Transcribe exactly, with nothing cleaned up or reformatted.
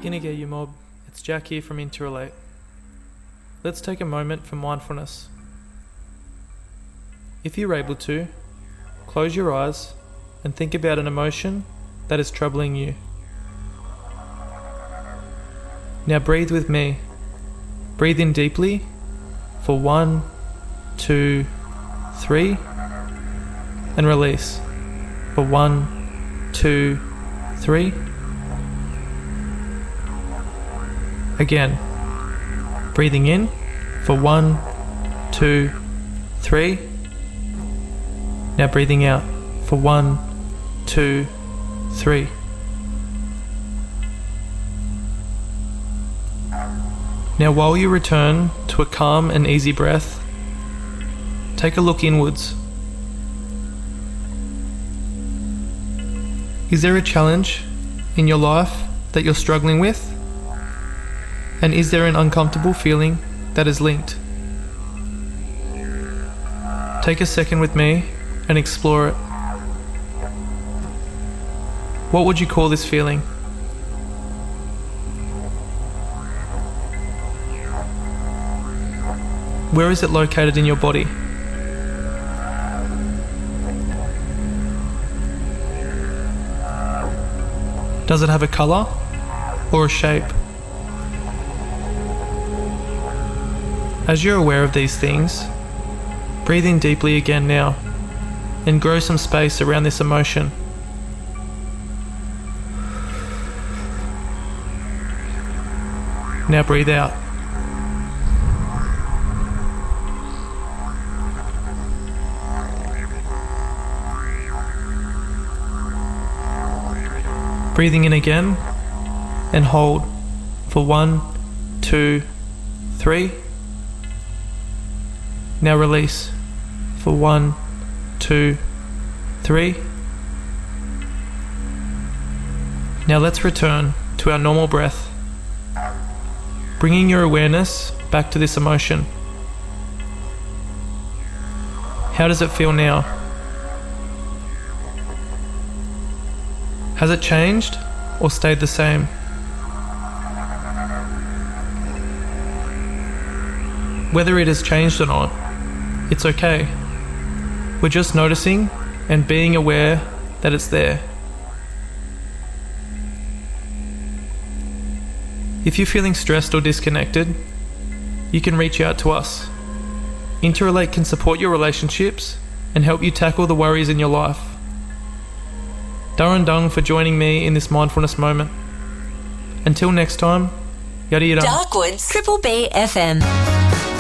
Inage you mob, it's Jack here from Interrelate. Let's take a moment for mindfulness. If you're able to, close your eyes and think about an emotion that is troubling you. Now breathe with me. Breathe in deeply for one, two, three, and release for one, two, three. Again, breathing in for one, two, three. Now breathing out for one, two, three. Now while you return to a calm and easy breath, take a look inwards. Is there a challenge in your life that you're struggling with? And is there an uncomfortable feeling that is linked? Take a second with me and explore it. What would you call this feeling? Where is it located in your body? Does it have a colour or a shape? As you're aware of these things, breathe in deeply again now and grow some space around this emotion. Now breathe out. Breathing in again and hold for one, two, three. Now release for one, two, three. Now let's return to our normal breath, bringing your awareness back to this emotion. How does it feel now? Has it changed or stayed the same? Whether it has changed or not, it's okay. We're just noticing and being aware that it's there. If you're feeling stressed or disconnected, you can reach out to us. Interrelate can support your relationships and help you tackle the worries in your life. Darren Dung for joining me in this mindfulness moment. Until next time, yada yada. Darkwoods Triple B F M.